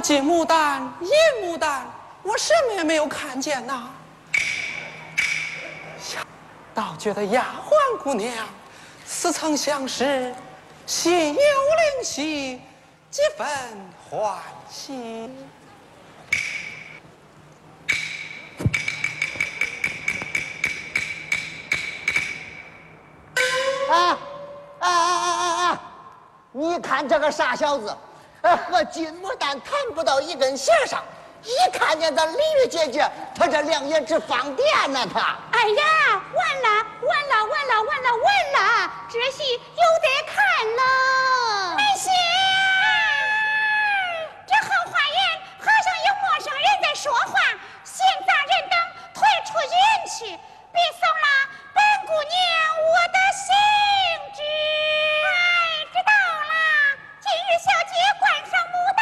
金牡丹、银牡丹，我什么也没有看见呐。倒觉得丫鬟姑娘似曾相识，心有灵犀，几分欢喜。 你看这个傻小子，和金牡丹谈不到一根弦上，一看见咱李玉姐姐，他这两眼直放电呢，他。 哎呀，完了完了完